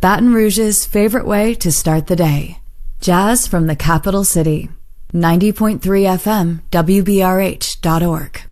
Baton Rouge's favorite way to start the day. Jazz from the capital city. 90.3 FM, WBRH.org.